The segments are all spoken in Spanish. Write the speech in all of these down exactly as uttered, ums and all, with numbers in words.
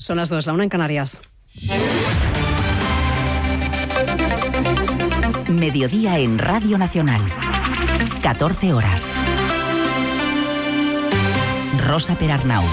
Son las dos, la una en Canarias. Mediodía en Radio Nacional. catorce horas. Rosa Perarnau.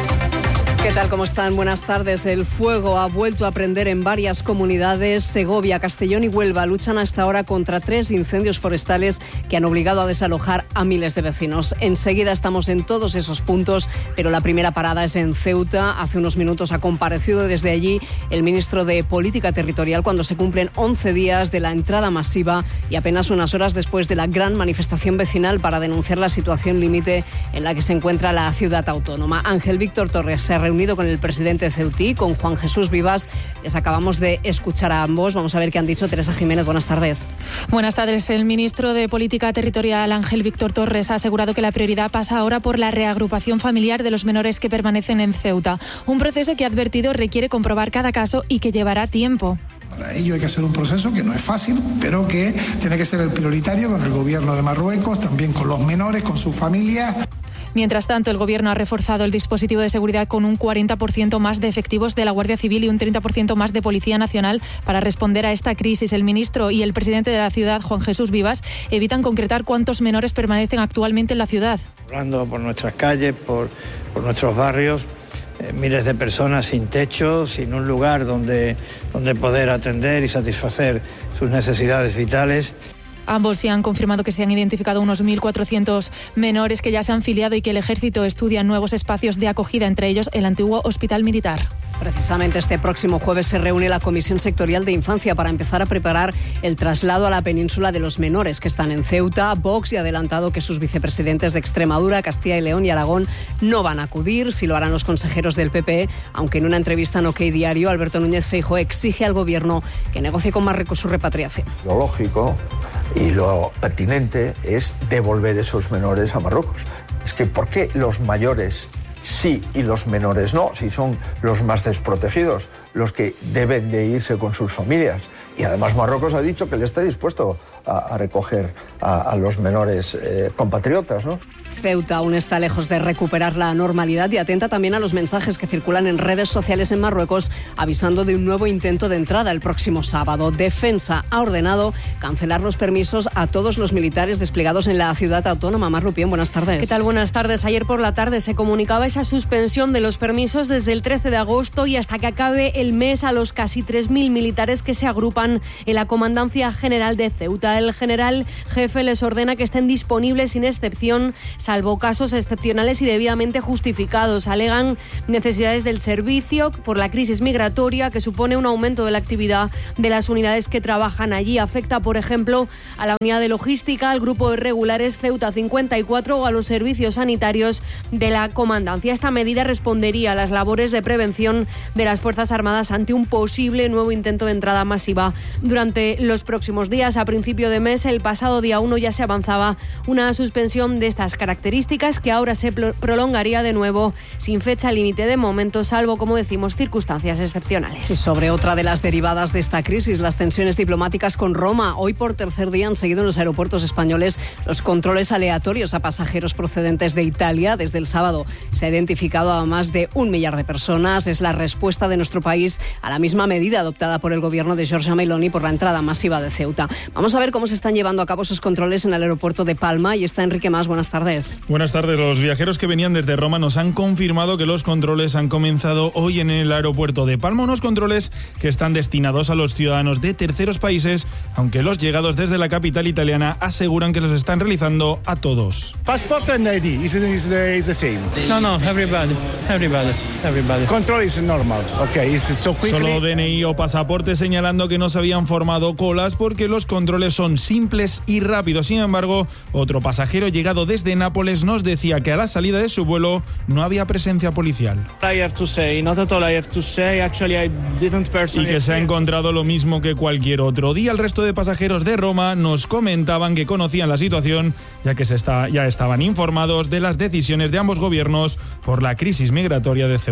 ¿Qué tal? ¿Cómo están? Buenas tardes. El fuego ha vuelto a prender en varias comunidades. Segovia, Castellón y Huelva luchan hasta ahora contra tres incendios forestales que han obligado a desalojar a miles de vecinos. Enseguida estamos en todos esos puntos, pero la primera parada es en Ceuta. Hace unos minutos ha comparecido desde allí el ministro de Política Territorial cuando se cumplen once días de la entrada masiva y apenas unas horas después de la gran manifestación vecinal para denunciar la situación límite en la que se encuentra la ciudad autónoma. Ángel Víctor Torres se ha reunido con el presidente ceutí, con Juan Jesús Vivas. Les acabamos de escuchar a ambos. Vamos a ver qué han dicho. Teresa Jiménez, buenas tardes. Buenas tardes. El ministro de Política Territorial, Ángel Víctor Torres, ha asegurado que la prioridad pasa ahora por la reagrupación familiar de los menores que permanecen en Ceuta. Un proceso que ha advertido requiere comprobar cada caso y que llevará tiempo. Para ello hay que hacer un proceso que no es fácil, pero que tiene que ser el prioritario con el gobierno de Marruecos, también con los menores, con sus familias. Mientras tanto, el Gobierno ha reforzado el dispositivo de seguridad con un cuarenta por ciento más de efectivos de la Guardia Civil y un treinta por ciento más de Policía Nacional para responder a esta crisis. El ministro y el presidente de la ciudad, Juan Jesús Vivas, evitan concretar cuántos menores permanecen actualmente en la ciudad. Hablando por nuestras calles, por, por nuestros barrios, eh, miles de personas sin techo, sin un lugar donde, donde poder atender y satisfacer sus necesidades vitales. Ambos se han confirmado que se han identificado unos mil cuatrocientos menores que ya se han filiado y que el Ejército estudia nuevos espacios de acogida, entre ellos el antiguo Hospital Militar. Precisamente este próximo jueves se reúne la Comisión Sectorial de Infancia para empezar a preparar el traslado a la península de los menores que están en Ceuta. Vox ya ha adelantado que sus vicepresidentes de Extremadura, Castilla y León y Aragón no van a acudir, si lo harán los consejeros del P P E, aunque en una entrevista en OK Diario, Alberto Núñez Feijóo exige al Gobierno que negocie con Marruecos su repatriación. Lo lógico y lo pertinente es devolver esos menores a Marruecos. Es que ¿por qué los mayores sí y los menores no? Si son los más desprotegidos, los que deben de irse con sus familias. Y además Marruecos ha dicho que le está dispuesto a, a recoger a, a los menores eh, compatriotas, ¿no? Ceuta aún está lejos de recuperar la normalidad y atenta también a los mensajes que circulan en redes sociales en Marruecos avisando de un nuevo intento de entrada el próximo sábado. Defensa ha ordenado cancelar los permisos a todos los militares desplegados en la ciudad autónoma. Mar Rupién, buenas tardes. ¿Qué tal? Buenas tardes. Ayer por la tarde se comunicaba esa suspensión de los permisos desde el trece de agosto y hasta que acabe el mes a los casi tres mil militares que se agrupan en la Comandancia General de Ceuta. El general jefe les ordena que estén disponibles sin excepción, salvo casos excepcionales y debidamente justificados. Alegan necesidades del servicio por la crisis migratoria que supone un aumento de la actividad de las unidades que trabajan allí. Afecta, por ejemplo, a la unidad de logística, al grupo de regulares Ceuta cincuenta y cuatro o a los servicios sanitarios de la comandancia. Esta medida respondería a las labores de prevención de las Fuerzas Armadas ante un posible nuevo intento de entrada masiva durante los próximos días. A principio de mes, el pasado día uno, ya se avanzaba una suspensión de estas características características que ahora se prolongaría de nuevo sin fecha límite de momento, salvo, como decimos, circunstancias excepcionales. Y sobre otra de las derivadas de esta crisis, las tensiones diplomáticas con Roma. Hoy por tercer día han seguido en los aeropuertos españoles los controles aleatorios a pasajeros procedentes de Italia. Desde el sábado se ha identificado a más de un millar de personas. Es la respuesta de nuestro país a la misma medida adoptada por el gobierno de Giorgia Meloni por la entrada masiva de Ceuta. Vamos a ver cómo se están llevando a cabo esos controles en el aeropuerto de Palma. Y está Enrique Mas. Buenas tardes. Buenas tardes. Los viajeros que venían desde Roma nos han confirmado que los controles han comenzado hoy en el aeropuerto de Palma, unos controles que están destinados a los ciudadanos de terceros países, aunque los llegados desde la capital italiana aseguran que los están realizando a todos. Passport and I D is, is, the, is the same. No, no, everybody, everybody, everybody. Control is normal. Okay, it's so quickly. Solo D N I o pasaporte, señalando que no se habían formado colas porque los controles son simples y rápidos. Sin embargo, otro pasajero llegado desde Nápoles nos decía que a la salida de su vuelo no había presencia policial. I have to say, not at all I have to say, actually I didn't personally. Y que se ha encontrado lo mismo que cualquier otro día. El resto de pasajeros de Roma nos comentaban que conocían la situación, ya que se está, ya estaban informados de las decisiones de ambos gobiernos por la crisis migratoria de Ceuta.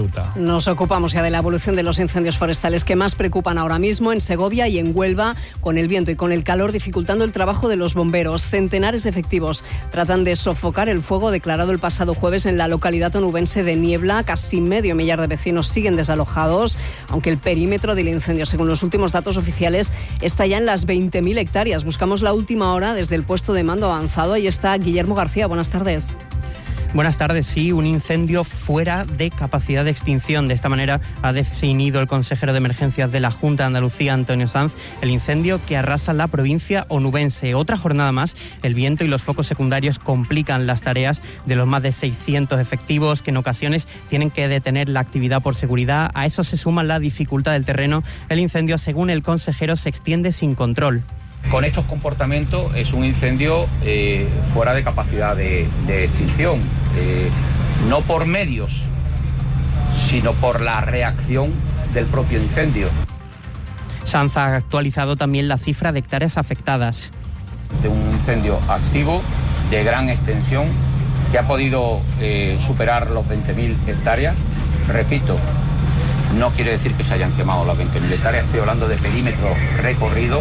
Ceuta. Nos ocupamos ya de la evolución de los incendios forestales que más preocupan ahora mismo en Segovia y en Huelva, con el viento y con el calor dificultando el trabajo de los bomberos. Centenares de efectivos tratan de sofocar el fuego declarado el pasado jueves en la localidad onubense de Niebla. Casi medio millar de vecinos siguen desalojados, aunque el perímetro del incendio, según los últimos datos oficiales, está ya en las veinte mil hectáreas. Buscamos la última hora desde el puesto de mando avanzado. Ahí está Guillermo García. Buenas tardes. Buenas tardes. Sí, un incendio fuera de capacidad de extinción. De esta manera ha definido el consejero de emergencias de la Junta de Andalucía, Antonio Sanz, el incendio que arrasa la provincia onubense. Otra jornada más, el viento y los focos secundarios complican las tareas de los más de seiscientos efectivos que en ocasiones tienen que detener la actividad por seguridad. A eso se suma la dificultad del terreno. El incendio, según el consejero, se extiende sin control. Con estos comportamientos es un incendio eh, fuera de capacidad de, de extinción, eh, no por medios, sino por la reacción del propio incendio. Sanz ha actualizado también la cifra de hectáreas afectadas. De un incendio activo, de gran extensión, que ha podido eh, superar los veinte mil hectáreas. Repito, no quiere decir que se hayan quemado las veinte mil hectáreas, estoy hablando de perímetro recorrido.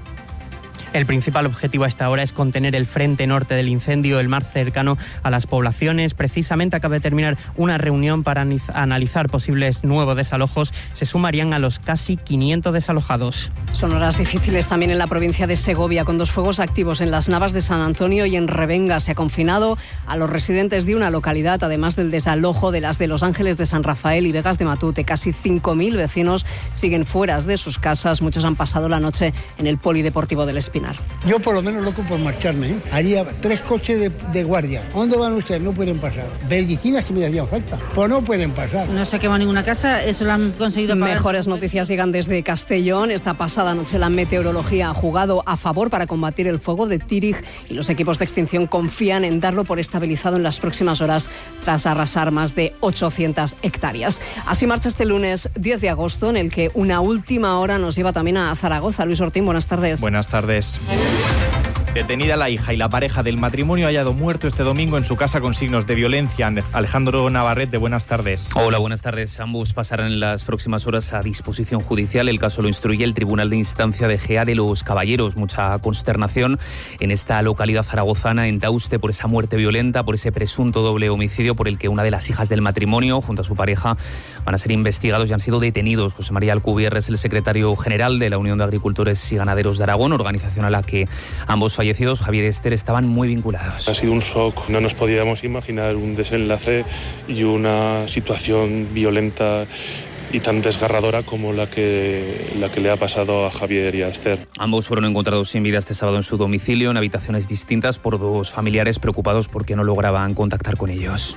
El principal objetivo a esta hora es contener el frente norte del incendio, el más cercano a las poblaciones. Precisamente acaba de terminar una reunión para analizar posibles nuevos desalojos. Se sumarían a los casi quinientos desalojados. Son horas difíciles también en la provincia de Segovia, con dos fuegos activos en las Navas de San Antonio y en Revenga. Se ha confinado a los residentes de una localidad, además del desalojo de las de Los Ángeles de San Rafael y Vegas de Matute. Casi cinco mil vecinos siguen fuera de sus casas. Muchos han pasado la noche en el Polideportivo del Espinar. Yo por lo menos loco por marcharme, ¿eh? Allí hay tres coches de, de guardia. ¿Dónde van ustedes? No pueden pasar. Belgiquinas que me hacían falta. Pues no pueden pasar. No se ha quemado ninguna casa, eso lo han conseguido pagar. Mejores noticias llegan desde Castellón. Esta pasada noche la meteorología ha jugado a favor para combatir el fuego de Tírig y los equipos de extinción confían en darlo por estabilizado en las próximas horas tras arrasar más de ochocientas hectáreas. Así marcha este lunes diez de agosto, en el que una última hora nos lleva también a Zaragoza. Luis Ortín, buenas tardes. Buenas tardes. Detenida la hija y la pareja del matrimonio hallado muerto este domingo en su casa con signos de violencia. Alejandro Navarrete, buenas tardes. Hola, buenas tardes. Ambos pasarán en las próximas horas a disposición judicial. El caso lo instruye el Tribunal de Instancia de Gea de los Caballeros. Mucha consternación en esta localidad zaragozana, en Tauste, por esa muerte violenta, por ese presunto doble homicidio por el que una de las hijas del matrimonio, junto a su pareja, van a ser investigados y han sido detenidos. José María Alcubierre es el secretario general de la Unión de Agricultores y Ganaderos de Aragón, organización a la que ambos fallecidos, Javier y Esther, estaban muy vinculados. Ha sido un shock, no nos podíamos imaginar un desenlace y una situación violenta y tan desgarradora como la que, la que le ha pasado a Javier y a Esther. Ambos fueron encontrados sin vida este sábado en su domicilio, en habitaciones distintas, por dos familiares preocupados porque no lograban contactar con ellos.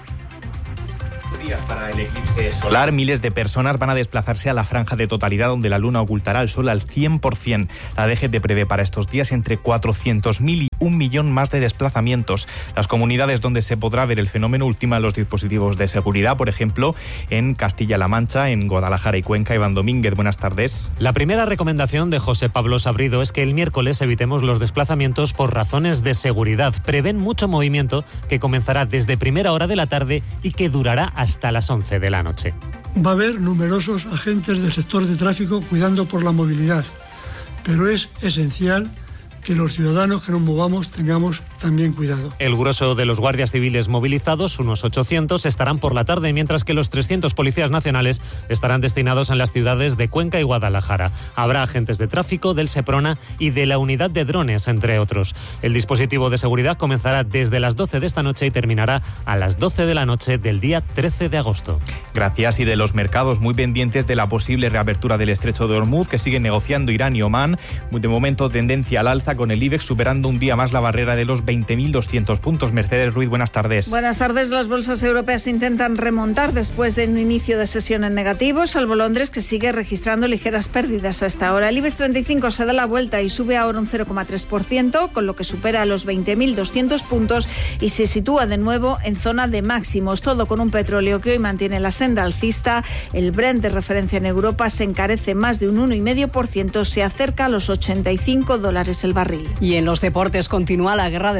Para el eclipse solar, miles de personas van a desplazarse a la franja de totalidad donde la luna ocultará el sol al cien por ciento. La D G T prevé para estos días entre cuatrocientos mil y un millón más de desplazamientos. Las comunidades donde se podrá ver el fenómeno ultiman los dispositivos de seguridad, por ejemplo, en Castilla-La Mancha, en Guadalajara y Cuenca. Iván Domínguez, buenas tardes. La primera recomendación de José Pablo Sabrido es que el miércoles evitemos los desplazamientos por razones de seguridad. Prevén mucho movimiento que comenzará desde primera hora de la tarde y que durará hasta hasta las once de la noche. Va a haber numerosos agentes del sector de tráfico cuidando por la movilidad, pero es esencial que los ciudadanos que nos movamos tengamos también cuidado. El grueso de los guardias civiles movilizados, unos ochocientos, estarán por la tarde, mientras que los trescientos policías nacionales estarán destinados en las ciudades de Cuenca y Guadalajara. Habrá agentes de tráfico, del Seprona y de la unidad de drones, entre otros. El dispositivo de seguridad comenzará desde las doce de esta noche y terminará a las doce de la noche del día trece de agosto. Gracias. Y de los mercados, muy pendientes de la posible reapertura del estrecho de Hormuz, que siguen negociando Irán y Omán. De momento, tendencia al alza, con el IBEX superando un día más la barrera de los veinte mil doscientos puntos. Mercedes Ruiz, buenas tardes. Buenas tardes. Las bolsas europeas intentan remontar después de un inicio de sesión en negativo, salvo Londres, que sigue registrando ligeras pérdidas hasta ahora. El IBEX treinta y cinco se da la vuelta y sube ahora un cero coma tres por ciento, con lo que supera los veinte mil doscientos puntos y se sitúa de nuevo en zona de máximos. Todo con un petróleo que hoy mantiene la senda alcista. El Brent, de referencia en Europa, se encarece más de un uno coma cinco por ciento, se acerca a los ochenta y cinco dólares el barril. Y en los deportes continúa la guerra de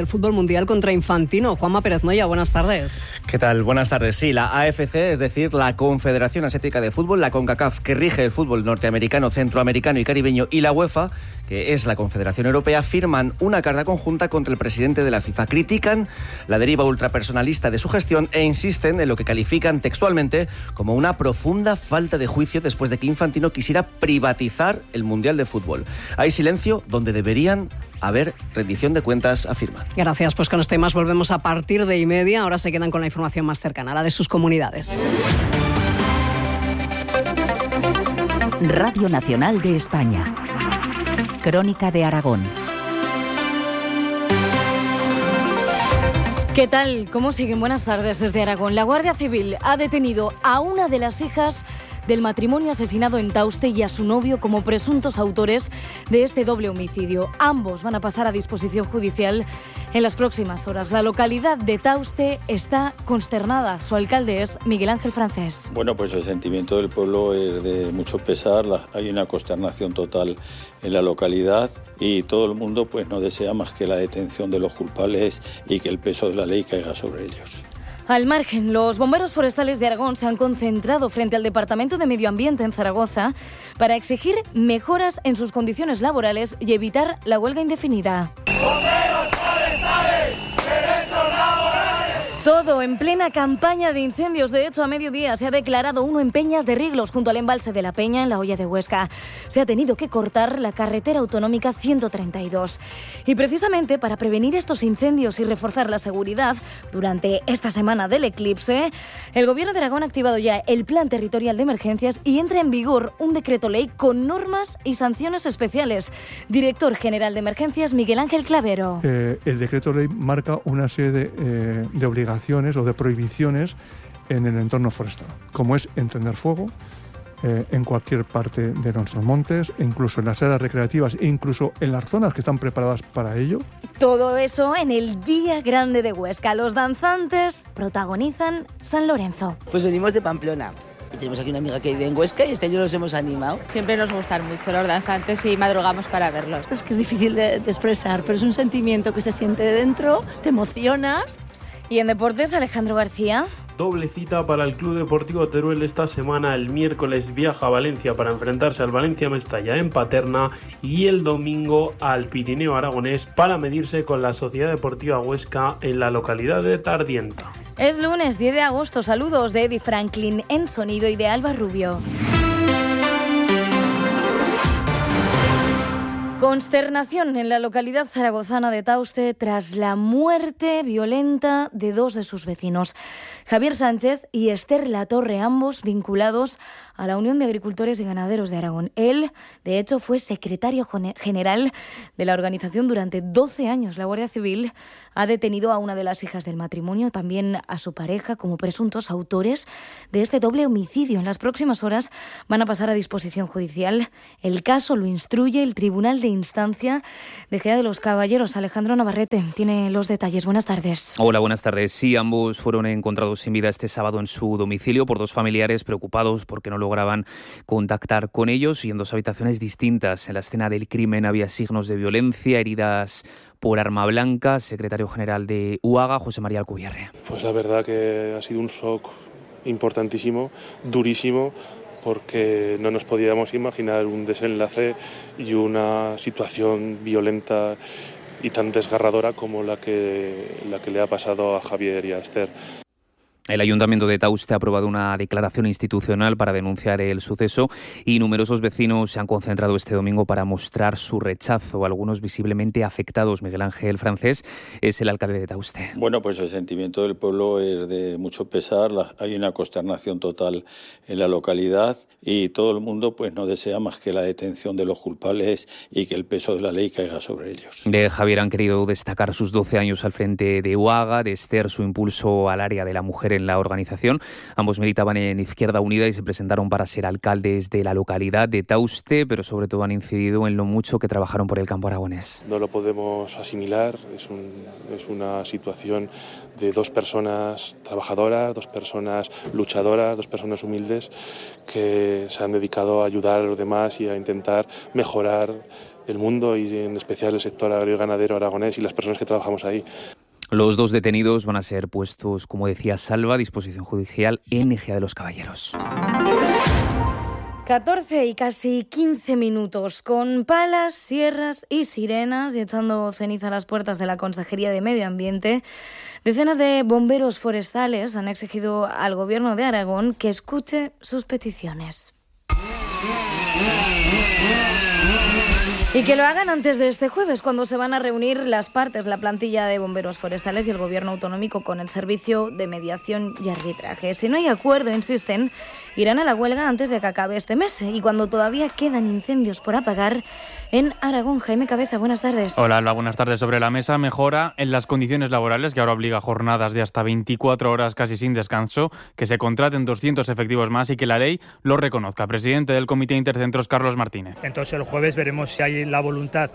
del fútbol mundial contra Infantino. Juanma Pérez Moya, buenas tardes. ¿Qué tal? Buenas tardes. Sí, la A F C, es decir, la Confederación Asiática de Fútbol, la CONCACAF, que rige el fútbol norteamericano, centroamericano y caribeño, y la UEFA, que es la Confederación Europea, firman una carta conjunta contra el presidente de la FIFA. Critican la deriva ultrapersonalista de su gestión e insisten en lo que califican textualmente como una profunda falta de juicio después de que Infantino quisiera privatizar el Mundial de Fútbol. Hay silencio donde deberían haber rendición de cuentas, afirman. Gracias, pues con este más volvemos a partir de y media. Ahora se quedan con la información más cercana, la de sus comunidades. Radio Nacional de España. Crónica de Aragón. ¿Qué tal? ¿Cómo siguen? Buenas tardes desde Aragón. La Guardia Civil ha detenido a una de las hijas del matrimonio asesinado en Tauste y a su novio como presuntos autores de este doble homicidio. Ambos van a pasar a disposición judicial en las próximas horas. La localidad de Tauste está consternada. Su alcalde es Miguel Ángel Francés. Bueno, pues el sentimiento del pueblo es de mucho pesar. Hay una consternación total en la localidad y todo el mundo pues no desea más que la detención de los culpables y que el peso de la ley caiga sobre ellos. Al margen, los bomberos forestales de Aragón se han concentrado frente al Departamento de Medio Ambiente en Zaragoza para exigir mejoras en sus condiciones laborales y evitar la huelga indefinida. ¡Bomberos forestales! ¡Derechos laborales! Todo en plena campaña de incendios. De hecho, a mediodía se ha declarado uno en Peñas de Riglos, junto al embalse de la Peña, en la Hoya de Huesca. Se ha tenido que cortar la carretera autonómica ciento treinta y dos. Y precisamente para prevenir estos incendios y reforzar la seguridad durante esta semana del eclipse, el Gobierno de Aragón ha activado ya el Plan Territorial de Emergencias y entra en vigor un decreto ley con normas y sanciones especiales. Director General de Emergencias, Miguel Ángel Clavero. Eh, el decreto ley marca una serie de, eh, de obligaciones o de prohibiciones en el entorno forestal, como es encender fuego eh, en cualquier parte de nuestros montes, incluso en las áreas recreativas e incluso en las zonas que están preparadas para ello. Todo eso en el Día Grande de Huesca. Los danzantes protagonizan San Lorenzo. Pues venimos de Pamplona. Y tenemos aquí una amiga que vive en Huesca y este año nos hemos animado. Siempre nos gustan mucho los danzantes y madrugamos para verlos. Es que es difícil de, de expresar, pero es un sentimiento que se siente dentro, te emocionas. Y en deportes, Alejandro García. Doble cita para el Club Deportivo Teruel esta semana. El miércoles viaja a Valencia para enfrentarse al Valencia Mestalla en Paterna y el domingo al Pirineo Aragonés para medirse con la Sociedad Deportiva Huesca en la localidad de Tardienta. Es lunes diez de agosto. Saludos de Eddie Franklin en sonido y de Alba Rubio. Consternación en la localidad zaragozana de Tauste tras la muerte violenta de dos de sus vecinos, Javier Sánchez y Esther Latorre, ambos vinculados a la Unión de Agricultores y Ganaderos de Aragón. Él, de hecho, fue secretario general de la organización durante doce años. La Guardia Civil ha detenido a una de las hijas del matrimonio, también a su pareja, como presuntos autores de este doble homicidio. En las próximas horas van a pasar a disposición judicial. El caso lo instruye el Tribunal de Instancia de Gea de los Caballeros. Alejandro Navarrete tiene los detalles. Buenas tardes. Hola, buenas tardes. Sí, ambos fueron encontrados sin vida este sábado en su domicilio por dos familiares preocupados porque no lograban contactar con ellos y en dos habitaciones distintas. En la escena del crimen había signos de violencia, heridas por arma blanca. Secretario general de U A G A, José María Alcubierre. Pues la verdad que ha sido un shock importantísimo, durísimo, porque no nos podíamos imaginar un desenlace y una situación violenta y tan desgarradora como la que, la que le ha pasado a Javier y a Esther. El Ayuntamiento de Tauste ha aprobado una declaración institucional para denunciar el suceso y numerosos vecinos se han concentrado este domingo para mostrar su rechazo. Algunos visiblemente afectados. Miguel Ángel Francés es el alcalde de Tauste. Bueno, pues el sentimiento del pueblo es de mucho pesar. Hay una consternación total en la localidad y todo el mundo pues no desea más que la detención de los culpables y que el peso de la ley caiga sobre ellos. De Javier han querido destacar sus doce años al frente de U A G A, de Esther su impulso al área de la mujer en la organización. Ambos militaban en Izquierda Unida y se presentaron para ser alcaldes de la localidad de Tauste, pero sobre todo han incidido en lo mucho que trabajaron por el campo aragonés. No lo podemos asimilar, es, un, es una situación de dos personas trabajadoras, dos personas luchadoras, dos personas humildes que se han dedicado a ayudar a los demás y a intentar mejorar el mundo y en especial el sector agrario y ganadero aragonés y las personas que trabajamos ahí. Los dos detenidos van a ser puestos, como decía Salva, a disposición judicial en Ejea de los Caballeros. catorce y casi quince minutos, con palas, sierras y sirenas y echando ceniza a las puertas de la Consejería de Medio Ambiente, decenas de bomberos forestales han exigido al Gobierno de Aragón que escuche sus peticiones. Y que lo hagan antes de este jueves, cuando se van a reunir las partes, la plantilla de bomberos forestales y el Gobierno autonómico con el servicio de mediación y arbitraje. Si no hay acuerdo, insisten, irán a la huelga antes de que acabe este mes y cuando todavía quedan incendios por apagar en Aragón. Jaime Cabeza, buenas tardes. Hola, Alba, buenas tardes. Sobre la mesa, mejora en las condiciones laborales, que ahora obliga a jornadas de hasta veinticuatro horas casi sin descanso, que se contraten doscientos efectivos más y que la ley lo reconozca. Presidente del Comité Intercentros, Carlos Martínez. Entonces el jueves veremos si hay la voluntad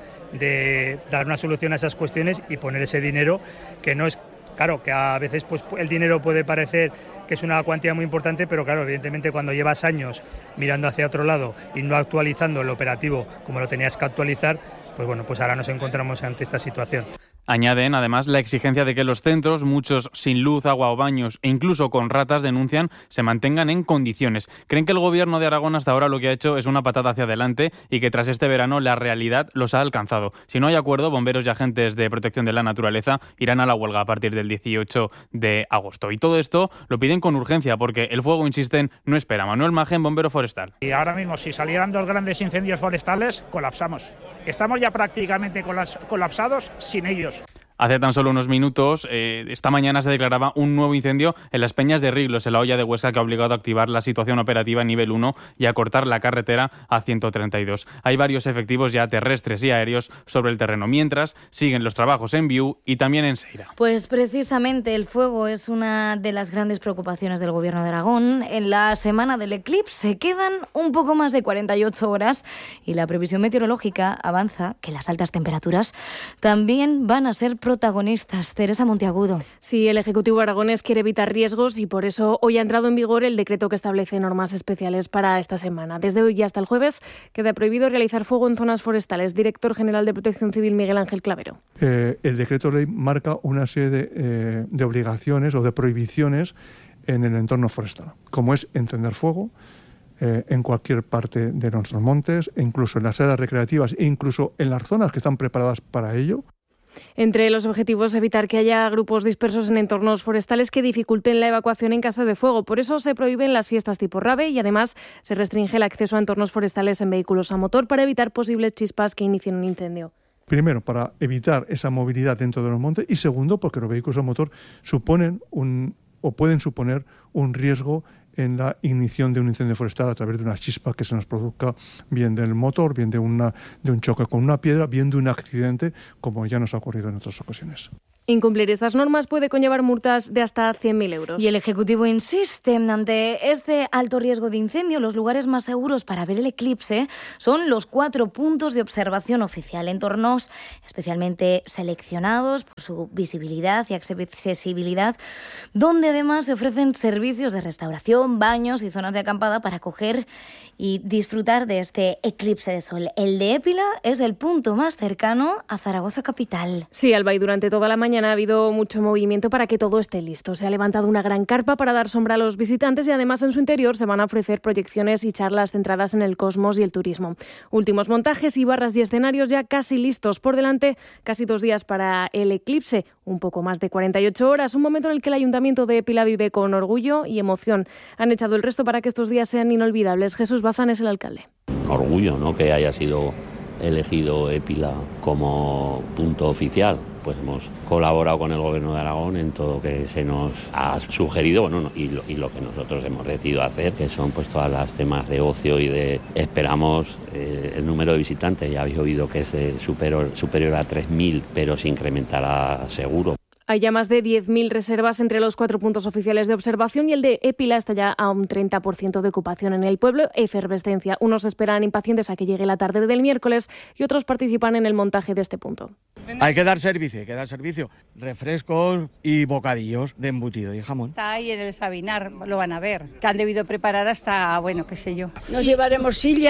de dar una solución a esas cuestiones y poner ese dinero, que no es... Claro, que a veces pues el dinero puede parecer que es una cuantía muy importante, pero claro, evidentemente cuando llevas años mirando hacia otro lado y no actualizando el operativo como lo tenías que actualizar, pues bueno, pues ahora nos encontramos ante esta situación. Añaden, además, la exigencia de que los centros, muchos sin luz, agua o baños e incluso con ratas, denuncian, se mantengan en condiciones. Creen que el Gobierno de Aragón hasta ahora lo que ha hecho es una patada hacia adelante y que tras este verano la realidad los ha alcanzado. Si no hay acuerdo, bomberos y agentes de protección de la naturaleza irán a la huelga a partir del dieciocho de agosto. Y todo esto lo piden con urgencia porque el fuego, insisten, no espera. Manuel Magen, bombero forestal. Y ahora mismo, si salieran dos grandes incendios forestales, colapsamos. Estamos ya prácticamente colapsados sin ellos. Hace tan solo unos minutos, eh, esta mañana se declaraba un nuevo incendio en las Peñas de Riglos, en la Hoya de Huesca, que ha obligado a activar la situación operativa nivel uno y a cortar la carretera a ciento treinta y dos. Hay varios efectivos ya terrestres y aéreos sobre el terreno, mientras siguen los trabajos en Biu y también en Seira. Pues precisamente el fuego es una de las grandes preocupaciones del Gobierno de Aragón. En la semana del eclipse quedan un poco más de cuarenta y ocho horas y la previsión meteorológica avanza que las altas temperaturas también van a ser protagonistas. Teresa Monteagudo. Sí, el Ejecutivo aragonés quiere evitar riesgos y por eso hoy ha entrado en vigor el decreto que establece normas especiales para esta semana. Desde hoy y hasta el jueves queda prohibido realizar fuego en zonas forestales. Director General de Protección Civil, Miguel Ángel Clavero. Eh, el decreto ley marca una serie de, eh, de obligaciones o de prohibiciones en el entorno forestal, como es encender fuego eh, en cualquier parte de nuestros montes, incluso en las áreas recreativas e incluso en las zonas que están preparadas para ello. Entre los objetivos, evitar que haya grupos dispersos en entornos forestales que dificulten la evacuación en caso de fuego. Por eso se prohíben las fiestas tipo rave y además se restringe el acceso a entornos forestales en vehículos a motor para evitar posibles chispas que inicien un incendio. Primero, para evitar esa movilidad dentro de los montes y segundo, porque los vehículos a motor suponen un o pueden suponer un riesgo en la ignición de un incendio forestal a través de una chispa que se nos produzca bien del motor, bien de, una, de un choque con una piedra, bien de un accidente, como ya nos ha ocurrido en otras ocasiones. Incumplir estas normas puede conllevar multas de hasta cien mil euros. Y el Ejecutivo insiste, ante este alto riesgo de incendio, los lugares más seguros para ver el eclipse son los cuatro puntos de observación oficial, entornos especialmente seleccionados por su visibilidad y accesibilidad, donde además se ofrecen servicios de restauración, baños y zonas de acampada para acoger y disfrutar de este eclipse de sol. El de Épila es el punto más cercano a Zaragoza capital. Sí, Alba, y durante toda la mañana ha habido mucho movimiento para que todo esté listo. Se ha levantado una gran carpa para dar sombra a los visitantes y además en su interior se van a ofrecer proyecciones y charlas centradas en el cosmos y el turismo. Últimos montajes y barras y escenarios ya casi listos. Por delante, casi dos días para el eclipse, un poco más de cuarenta y ocho horas, un momento en el que el Ayuntamiento de Épila vive con orgullo y emoción. Han echado el resto para que estos días sean inolvidables. Jesús Bazán es el alcalde. Orgullo, ¿no?, que haya sido elegido Épila como punto oficial. Pues hemos colaborado con el Gobierno de Aragón en todo lo que se nos ha sugerido, bueno, no, y, lo, y lo que nosotros hemos decidido hacer, que son pues todas las temas de ocio y de... Esperamos eh, el número de visitantes, ya habéis oído que es de superior, superior a tres mil, pero se incrementará seguro. Hay ya más de diez mil reservas entre los cuatro puntos oficiales de observación y el de Épila está ya a un treinta por ciento de ocupación en el pueblo. Efervescencia. Unos esperan impacientes a que llegue la tarde del miércoles y otros participan en el montaje de este punto. Hay que dar servicio, hay que dar servicio. Refrescos y bocadillos de embutido y jamón. Está ahí en el Sabinar, lo van a ver. Que han debido preparar hasta, bueno, qué sé yo. Nos llevaremos sillas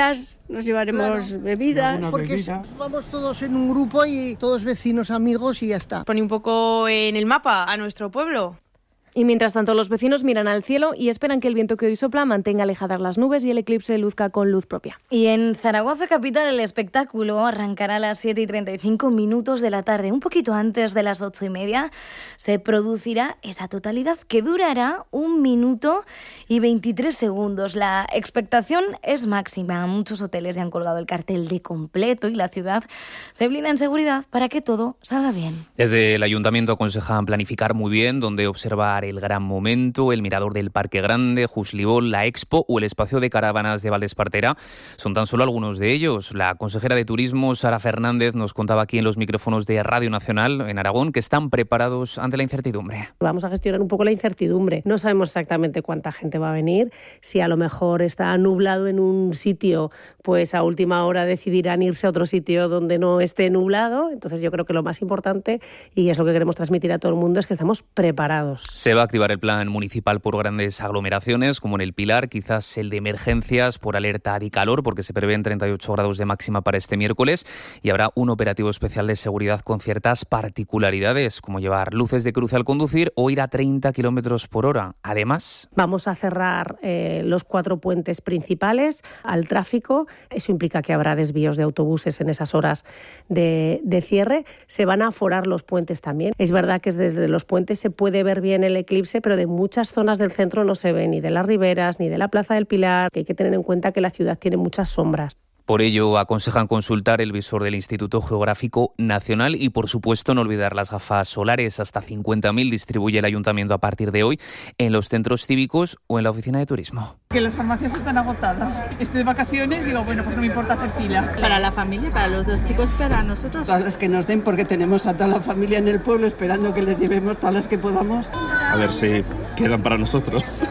nos llevaremos claro. bebidas. Porque bebida. Vamos todos en un grupo y todos vecinos, amigos y ya está. Pone un poco en el mapa a nuestro pueblo. Y mientras tanto los vecinos miran al cielo y esperan que el viento que hoy sopla mantenga alejadas las nubes y el eclipse luzca con luz propia. Y en Zaragoza capital el espectáculo arrancará a las siete y treinta y cinco minutos de la tarde. Un poquito antes de las ocho y media se producirá esa totalidad que durará un minuto y veintitrés segundos. La expectación es máxima. Muchos hoteles ya han colgado el cartel de completo y la ciudad se blinda en seguridad para que todo salga bien. Desde el ayuntamiento aconsejan planificar muy bien donde observar el gran momento, el mirador del Parque Grande, Juslibol, la Expo o el espacio de caravanas de Valdespartera. Son tan solo algunos de ellos. La consejera de Turismo, Sara Fernández, nos contaba aquí en los micrófonos de Radio Nacional en Aragón que están preparados ante la incertidumbre. Vamos a gestionar un poco la incertidumbre. No sabemos exactamente cuánta gente va a venir. Si a lo mejor está nublado en un sitio, pues a última hora decidirán irse a otro sitio donde no esté nublado. Entonces yo creo que lo más importante, y es lo que queremos transmitir a todo el mundo, es que estamos preparados. Se va a activar el plan municipal por grandes aglomeraciones, como en el Pilar, quizás el de emergencias por alerta de calor, porque se prevén treinta y ocho grados de máxima para este miércoles, y habrá un operativo especial de seguridad con ciertas particularidades, como llevar luces de cruce al conducir o ir a treinta kilómetros por hora. Además, vamos a cerrar eh, los cuatro puentes principales al tráfico. Eso implica que habrá desvíos de autobuses en esas horas de, de cierre. Se van a aforar los puentes también. Es verdad que desde los puentes se puede ver bien el eclipse, pero de muchas zonas del centro no se ve ni de las riberas ni de la Plaza del Pilar, que hay que tener en cuenta que la ciudad tiene muchas sombras. Por ello, aconsejan consultar el visor del Instituto Geográfico Nacional y, por supuesto, no olvidar las gafas solares. Hasta cincuenta mil distribuye el Ayuntamiento a partir de hoy en los centros cívicos o en la oficina de turismo. Que las farmacias están agotadas. Estoy de vacaciones, digo, bueno, pues no me importa hacer fila. Para la familia, para los dos chicos, para nosotros. Todas las que nos den, porque tenemos a toda la familia en el pueblo esperando que les llevemos todas las que podamos. A ver si quedan para nosotros.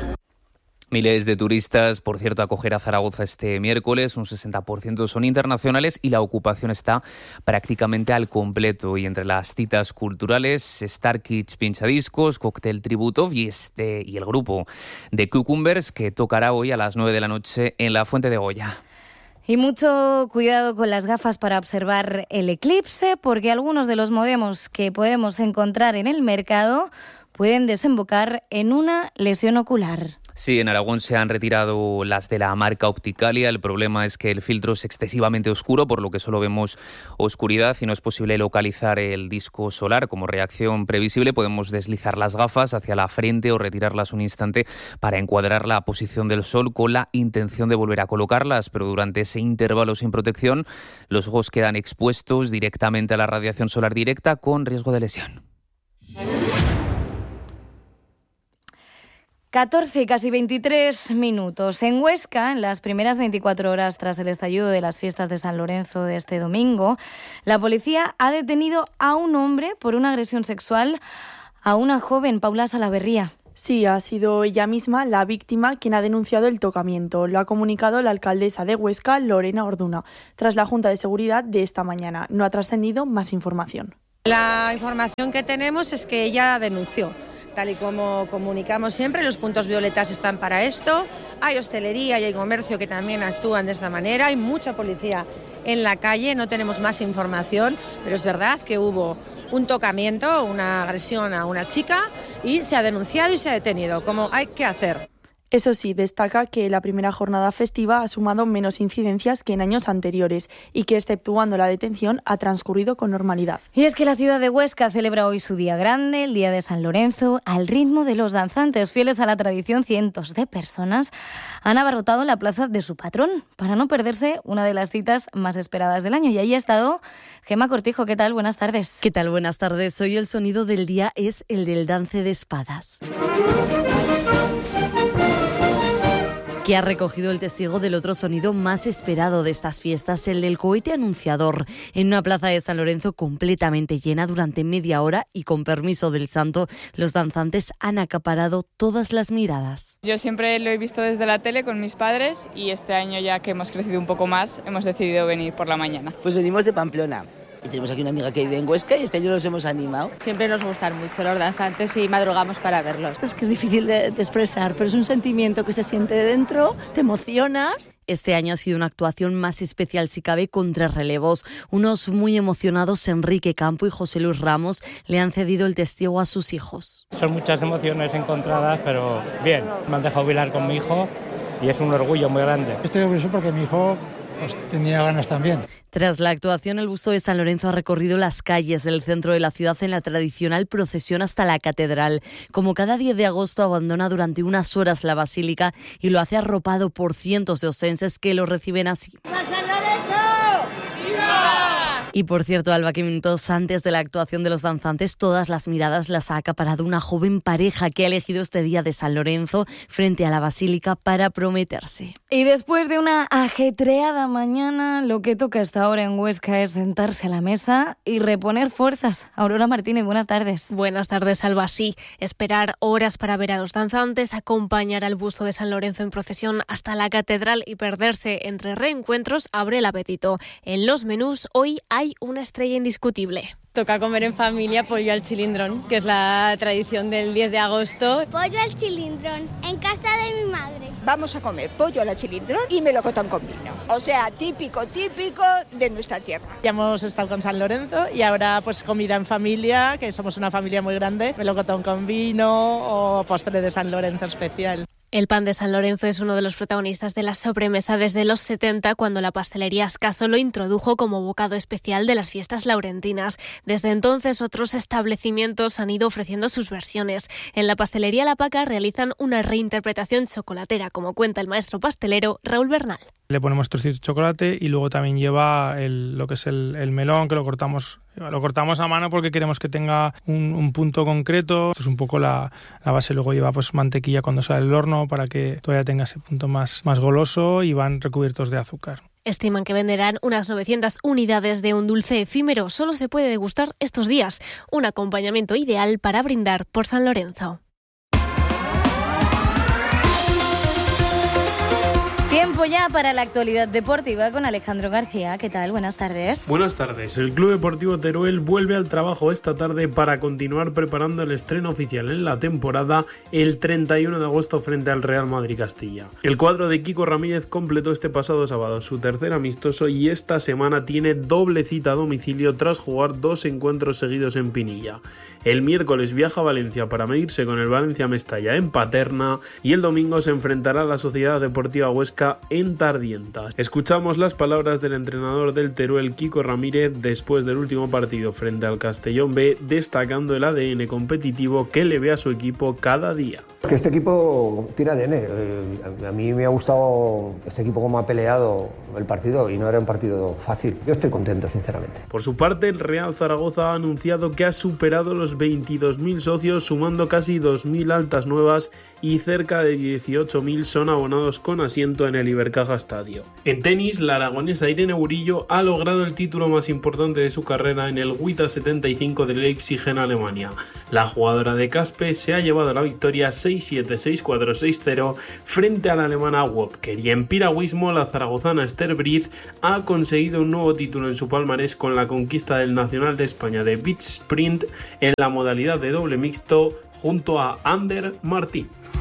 Miles de turistas, por cierto, acoger a Zaragoza este miércoles, un sesenta por ciento son internacionales y la ocupación está prácticamente al completo. Y entre las citas culturales, Star Kids Pinchadiscos, Cóctel Tributo y, este, y el grupo de Cucumbers, que tocará hoy a las nueve de la noche en la Fuente de Goya. Y mucho cuidado con las gafas para observar el eclipse, porque algunos de los modelos que podemos encontrar en el mercado pueden desembocar en una lesión ocular. Sí, en Aragón se han retirado las de la marca Opticalia. El problema es que el filtro es excesivamente oscuro, por lo que solo vemos oscuridad y no es posible localizar el disco solar. Como reacción previsible, podemos deslizar las gafas hacia la frente o retirarlas un instante para encuadrar la posición del sol con la intención de volver a colocarlas. Pero durante ese intervalo sin protección, los ojos quedan expuestos directamente a la radiación solar directa con riesgo de lesión. catorce, casi veintitrés minutos. En Huesca, en las primeras veinticuatro horas tras el estallido de las fiestas de San Lorenzo de este domingo, la policía ha detenido a un hombre por una agresión sexual a una joven, Paula Salaverría. Sí, ha sido ella misma la víctima quien ha denunciado el tocamiento. Lo ha comunicado la alcaldesa de Huesca, Lorena Orduna, tras la Junta de Seguridad de esta mañana. No ha trascendido más información. La información que tenemos es que ella denunció. Tal y como comunicamos siempre, los puntos violetas están para esto. Hay hostelería y hay comercio que también actúan de esta manera. Hay mucha policía en la calle, no tenemos más información, pero es verdad que hubo un tocamiento, una agresión a una chica y se ha denunciado y se ha detenido, como hay que hacer. Eso sí, destaca que la primera jornada festiva ha sumado menos incidencias que en años anteriores y que, exceptuando la detención, ha transcurrido con normalidad. Y es que la ciudad de Huesca celebra hoy su día grande, el Día de San Lorenzo, al ritmo de los danzantes. Fieles a la tradición, cientos de personas han abarrotado la plaza de su patrón para no perderse una de las citas más esperadas del año. Y ahí ha estado Gemma Cortijo. ¿Qué tal? Buenas tardes. ¿Qué tal? Buenas tardes. Hoy el sonido del día es el del dance de espadas, que ha recogido el testigo del otro sonido más esperado de estas fiestas, el del cohete anunciador, en una plaza de San Lorenzo completamente llena durante media hora y con permiso del santo, los danzantes han acaparado todas las miradas. Yo siempre lo he visto desde la tele con mis padres y este año, ya que hemos crecido un poco más, hemos decidido venir por la mañana. Pues venimos de Pamplona. Y tenemos aquí una amiga que vive en Huesca y este año los hemos animado. Siempre nos gustan mucho los danzantes y madrugamos para verlos. Es que es difícil de, de expresar, pero es un sentimiento que se siente de dentro, te emocionas. Este año ha sido una actuación más especial, si cabe, con tres relevos. Unos muy emocionados, Enrique Campo y José Luis Ramos, le han cedido el testigo a sus hijos. Son muchas emociones encontradas, pero bien, me han dejado bailar con mi hijo y es un orgullo muy grande. Estoy orgulloso porque mi hijo pues, tenía ganas también. Tras la actuación, el busto de San Lorenzo ha recorrido las calles del centro de la ciudad en la tradicional procesión hasta la catedral. Como cada diez de agosto, abandona durante unas horas la basílica y lo hace arropado por cientos de ostenses que lo reciben así. Y por cierto, Alba, que minutos antes de la actuación de los danzantes, todas las miradas las ha acaparado una joven pareja que ha elegido este día de San Lorenzo frente a la basílica para prometerse. Y después de una ajetreada mañana, lo que toca hasta ahora en Huesca es sentarse a la mesa y reponer fuerzas. Aurora Martínez, buenas tardes. Buenas tardes, Alba. Sí, esperar horas para ver a los danzantes, acompañar al busto de San Lorenzo en procesión hasta la catedral y perderse entre reencuentros abre el apetito. En los menús hoy hay Hay una estrella indiscutible. Toca comer en familia pollo al chilindrón, que es la tradición del diez de agosto. Pollo al chilindrón, en casa de mi madre. Vamos a comer pollo al chilindrón y melocotón con vino. O sea, típico, típico de nuestra tierra. Ya hemos estado con San Lorenzo y ahora pues comida en familia, que somos una familia muy grande. Melocotón con vino o postre de San Lorenzo especial. El pan de San Lorenzo es uno de los protagonistas de la sobremesa desde los setenta, cuando la pastelería Ascaso lo introdujo como bocado especial de las fiestas laurentinas. Desde entonces, otros establecimientos han ido ofreciendo sus versiones. En la pastelería La Paca realizan una reinterpretación chocolatera, como cuenta el maestro pastelero Raúl Bernal. Le ponemos trocitos de chocolate y luego también lleva el, lo que es el, el melón, que lo cortamos lo cortamos a mano porque queremos que tenga un, un punto concreto. Es un poco la, la base. Luego lleva pues mantequilla cuando sale del horno para que todavía tenga ese punto más, más goloso, y van recubiertos de azúcar. Estiman que venderán unas novecientas unidades de un dulce efímero. Solo se puede degustar estos días. Un acompañamiento ideal para brindar por San Lorenzo. Tiempo ya para la actualidad deportiva con Alejandro García. ¿Qué tal? Buenas tardes. Buenas tardes. El Club Deportivo Teruel vuelve al trabajo esta tarde para continuar preparando el estreno oficial en la temporada el treinta y uno de agosto frente al Real Madrid Castilla. El cuadro de Kiko Ramírez completó este pasado sábado su tercer amistoso y esta semana tiene doble cita a domicilio tras jugar dos encuentros seguidos en Pinilla. El miércoles viaja a Valencia para medirse con el Valencia Mestalla en Paterna y el domingo se enfrentará a la Sociedad Deportiva Huesca en Tardientas. Escuchamos las palabras del entrenador del Teruel, Kiko Ramírez, después del último partido frente al Castellón B, destacando el A D N competitivo que le ve a su equipo cada día. Que este equipo tiene A D N. Eh, a mí me ha gustado este equipo como ha peleado el partido y no era un partido fácil. Yo estoy contento, sinceramente. Por su parte, el Real Zaragoza ha anunciado que ha superado los veintidós mil socios, sumando casi dos mil altas nuevas, y cerca de dieciocho mil son abonados con asiento en el Ibercaja Estadio. En tenis, la aragonesa Irene Burillo ha logrado el título más importante de su carrera en el WTA setenta y cinco de Leipzig en Alemania. La jugadora de Caspe se ha llevado la victoria seis siete, seis cuatro, seis cero frente a la alemana Wopker, y en piragüismo la zaragozana Esther Briz ha conseguido un nuevo título en su palmarés con la conquista del Nacional de España de Beach Sprint en la modalidad de doble mixto junto a Ander Martín.